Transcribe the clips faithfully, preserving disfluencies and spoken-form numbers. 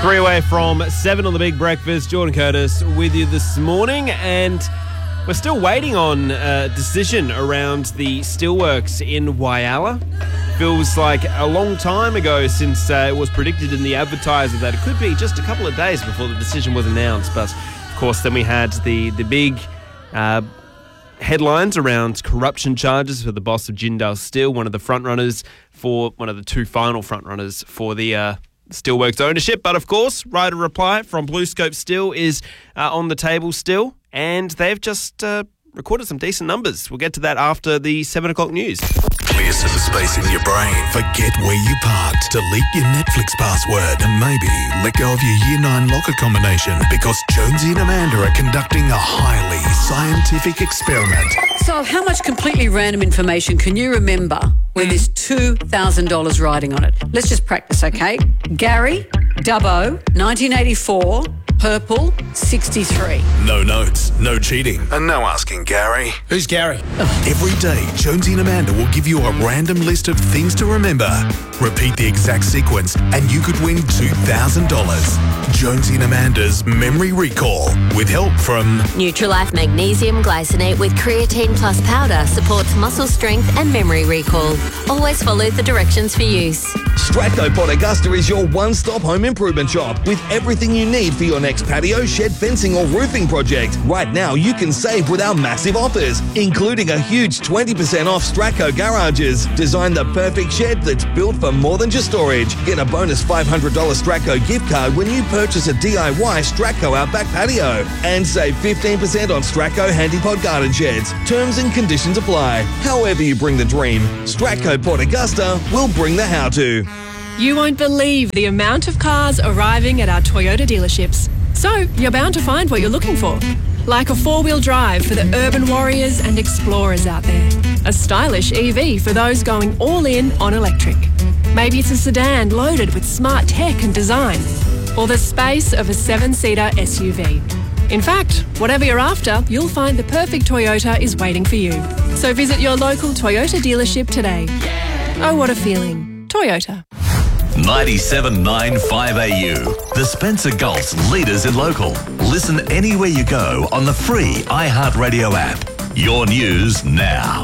Three away from seven on the Big Breakfast. Jordan Curtis with you this morning, and we're still waiting on a decision around the steelworks in Whyalla. Feels like a long time ago since uh, it was predicted in the advertiser that it could be just a couple of days before the decision was announced. But, of course, then we had the, the big uh, headlines around corruption charges for the boss of Jindal Steel, one of the frontrunners for, one of the two final frontrunners for the uh, Steelworks ownership. But, of course, right, a reply from BlueScope Steel is uh, on the table still, and they've just uh, recorded some decent numbers. We'll get to that after the seven o'clock news. Clear some space in your brain. Forget where you parked. Delete your Netflix password and maybe let go of your Year nine locker combination, because Jonesy and Amanda are conducting a highly scientific experiment. So how much completely random information can you remember when there's two thousand dollars riding on it? Let's just practice, okay? Gary, Dubbo, nineteen eighty-four, purple, sixty-three. No notes, no cheating, and no asking Gary. Who's Gary? Every day, Jonesy and Amanda will give you a random list of things to remember. Repeat the exact sequence, and you could win two thousand dollars. Jonesy and Amanda's Memory Recall, with help from Nutrilife Magnesium Glycinate with Creatine Plus Powder supports muscle strength and memory recall. Always follow the directions for use. Stratco Port Augusta is your one-stop home improvement shop with everything you need for your next patio, shed, fencing or roofing project. Right now, you can save with our massive offers, including a huge twenty percent off Stratco garages. Design the perfect shed that's built for more than just storage. Get a bonus five hundred dollars Stratco gift card when you purchase a D I Y Stratco Outback patio. And save fifteen percent on Stratco Handypod garden sheds. Terms and conditions apply. However you bring the dream, Stratco Port Augusta will bring the how-to. You won't believe the amount of cars arriving at our Toyota dealerships. So you're bound to find what you're looking for. Like a four-wheel drive for the urban warriors and explorers out there. A stylish E V for those going all in on electric. Maybe it's a sedan loaded with smart tech and design. Or the space of a seven-seater S U V. In fact, whatever you're after, you'll find the perfect Toyota is waiting for you. So visit your local Toyota dealership today. Oh, what a feeling. Toyota. ninety-seven point nine five A U, the Spencer Gulf's leaders in local. Listen anywhere you go on the free iHeartRadio app. Your news now.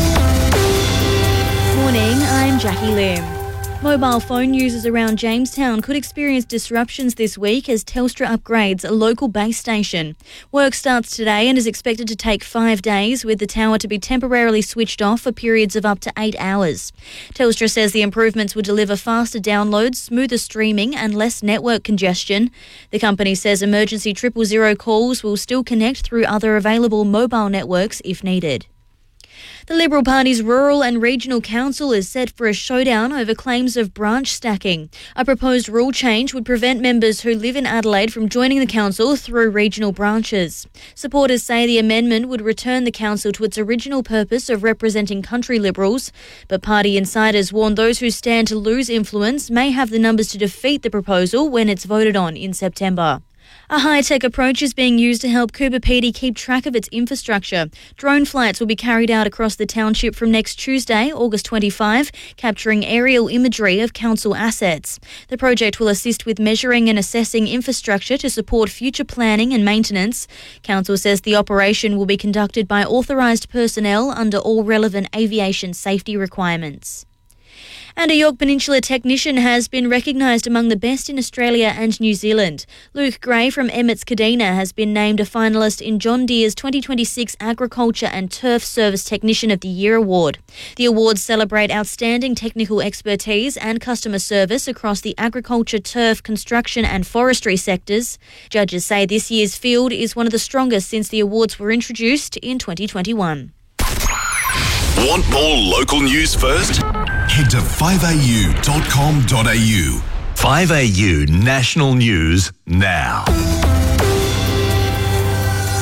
Morning, I'm Jackie Lim. Mobile phone users around Jamestown could experience disruptions this week as Telstra upgrades a local base station. Work starts today and is expected to take five days, with the tower to be temporarily switched off for periods of up to eight hours. Telstra says the improvements will deliver faster downloads, smoother streaming and less network congestion. The company says emergency triple zero calls will still connect through other available mobile networks if needed. The Liberal Party's Rural and Regional Council is set for a showdown over claims of branch stacking. A proposed rule change would prevent members who live in Adelaide from joining the council through regional branches. Supporters say the amendment would return the council to its original purpose of representing country Liberals, but party insiders warn those who stand to lose influence may have the numbers to defeat the proposal when it's voted on in September. A high-tech approach is being used to help Coober Pedy keep track of its infrastructure. Drone flights will be carried out across the township from next Tuesday, August twenty-fifth, capturing aerial imagery of council assets. The project will assist with measuring and assessing infrastructure to support future planning and maintenance. Council says the operation will be conducted by authorised personnel under all relevant aviation safety requirements. And a Yorke Peninsula technician has been recognised among the best in Australia and New Zealand. Luke Gray from Emmett's Kadina has been named a finalist in John Deere's twenty twenty-six Agriculture and Turf Service Technician of the Year award. The awards celebrate outstanding technical expertise and customer service across the agriculture, turf, construction and forestry sectors. Judges say this year's field is one of the strongest since the awards were introduced in twenty twenty-one. Want more local news first? Head to five a u dot com dot a u. five A U National News now.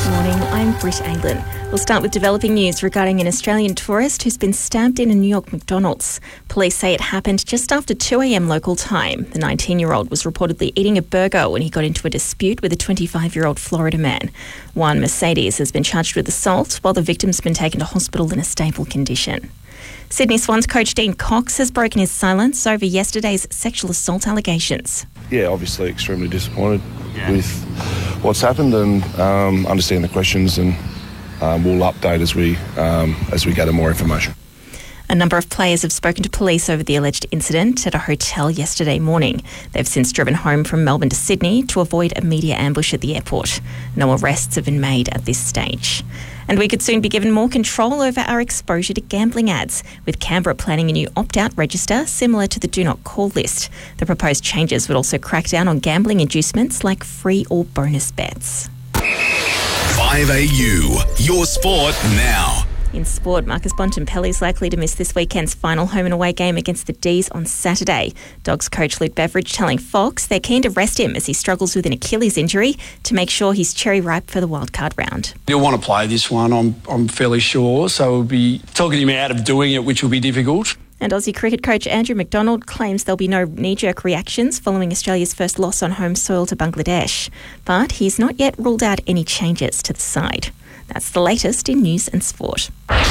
Morning, I'm Britt Aylin. We'll start with developing news regarding an Australian tourist who's been stabbed in a New York McDonald's. Police say it happened just after two a.m. local time. The nineteen-year-old was reportedly eating a burger when he got into a dispute with a twenty-five-year-old Florida man. Juan Mercedes has been charged with assault, while the victim's been taken to hospital in a stable condition. Sydney Swans coach Dean Cox has broken his silence over yesterday's sexual assault allegations. Yeah, obviously extremely disappointed yeah. with what's happened, and um, understand the questions, and um, we'll update as we um, as we gather more information. A number of players have spoken to police over the alleged incident at a hotel yesterday morning. They've since driven home from Melbourne to Sydney to avoid a media ambush at the airport. No arrests have been made at this stage. And we could soon be given more control over our exposure to gambling ads, with Canberra planning a new opt-out register similar to the Do Not Call list. The proposed changes would also crack down on gambling inducements like free or bonus bets. five A U, your sport now. In sport, Marcus Bontempelli is likely to miss this weekend's final home and away game against the D's on Saturday. Dogs coach Luke Beveridge telling Fox they're keen to rest him as he struggles with an Achilles injury to make sure he's cherry ripe for the wildcard round. He'll want to play this one, I'm, I'm fairly sure, so we'll be talking him out of doing it, which will be difficult. And Aussie cricket coach Andrew McDonald claims there'll be no knee-jerk reactions following Australia's first loss on home soil to Bangladesh. But he's not yet ruled out any changes to the side. That's the latest in news and sport.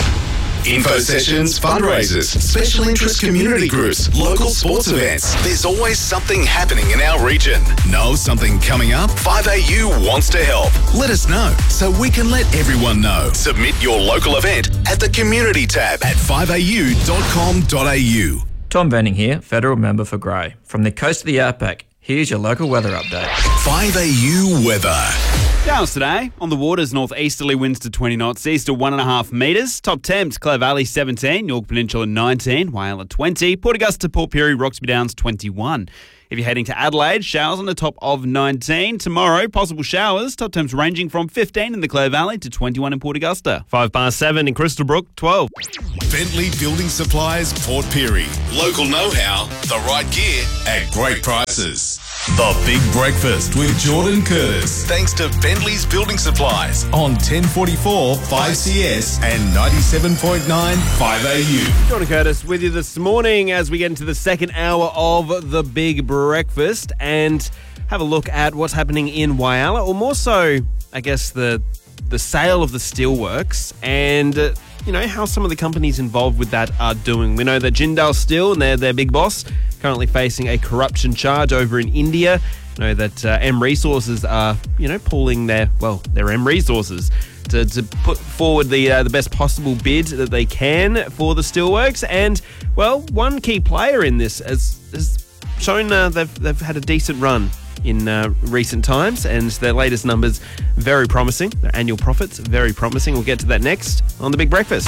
Info sessions, fundraisers, special interest community groups, local sports events. There's always something happening in our region. Know something coming up? five A U wants to help. Let us know so we can let everyone know. Submit your local event at the community tab at five a u dot com dot a u. Tom Venning here, federal member for Grey. From the coast of the outback, here's your local weather update. five A U weather. Showers today. On the waters, northeasterly winds to twenty knots, east to one and a half metres. Top temps, Clare Valley seventeen, York Peninsula nineteen, Whyalla twenty, Port Augusta, Port Pirie, Roxby Downs twenty-one. If you're heading to Adelaide, showers on the top of nineteen. Tomorrow, possible showers, top temps ranging from fifteen in the Clare Valley to twenty-one in Port Augusta. Five past seven in Crystal Brook, twelve. Bentley Building Supplies, Port Pirie. Local know-how, the right gear at great prices. The Big Breakfast with Jordan Curtis. Thanks to Bentley's Building Supplies on ten forty-four five C S and ninety-seven point nine five A U. Jordan Curtis with you this morning as we get into the second hour of The Big Breakfast and have a look at what's happening in Whyalla, or more so, I guess, the the sale of the steelworks and, uh, you know, how some of the companies involved with that are doing. We know that Jindal Steel and their, their big boss currently facing a corruption charge over in India. We know that uh, M Resources are, you know, pooling their, well, their M Resources to, to put forward the uh, the best possible bid that they can for the steelworks. And, well, one key player in this has, has shown uh, they've, they've had a decent run in uh, recent times, and their latest numbers very promising. Their annual profits very promising. We'll get to that next on The Big Breakfast.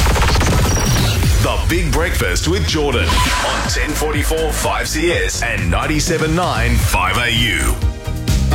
The Big Breakfast with Jordan on ten forty-four five C S and ninety-seven point nine five A U.